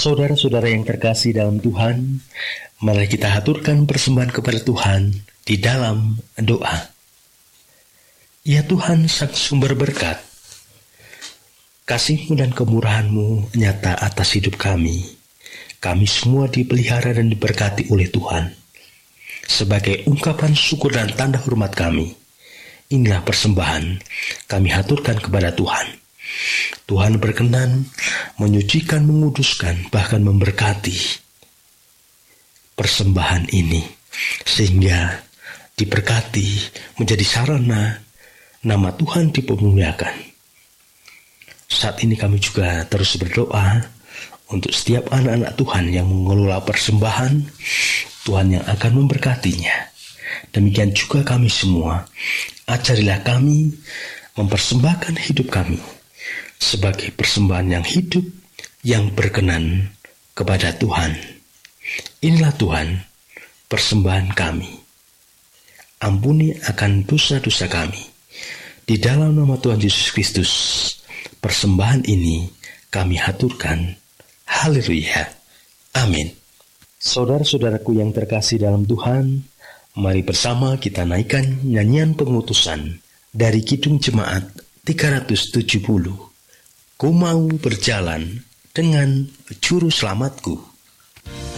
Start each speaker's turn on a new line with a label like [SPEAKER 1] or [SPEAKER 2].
[SPEAKER 1] Saudara-saudara yang terkasih dalam Tuhan, mari kita haturkan persembahan kepada Tuhan di dalam doa. Ya Tuhan, Sang Sumber berkat, kasih-Mu dan kemurahan-Mu nyata atas hidup kami. Kami semua dipelihara dan diberkati oleh Tuhan. Sebagai ungkapan syukur dan tanda hormat kami, inilah persembahan kami haturkan kepada Tuhan. Tuhan berkenan menyucikan, menguduskan, bahkan memberkati persembahan ini, sehingga diberkati menjadi sarana nama Tuhan dipermuliakan. Saat ini kami juga terus berdoa untuk setiap anak-anak Tuhan yang mengelola persembahan, Tuhan yang akan memberkatinya. Demikian juga kami semua, ajarilah kami mempersembahkan hidup kami sebagai persembahan yang hidup, yang berkenan kepada Tuhan. Inilah Tuhan, persembahan kami. Ampuni akan dosa-dosa kami. Di dalam nama Tuhan Yesus Kristus, persembahan ini kami haturkan. Haleluya. Amin. Saudara-saudaraku yang terkasih dalam Tuhan, mari bersama kita naikkan nyanyian pengutusan dari Kidung Jemaat 370. Ku mau berjalan dengan juru selamatku.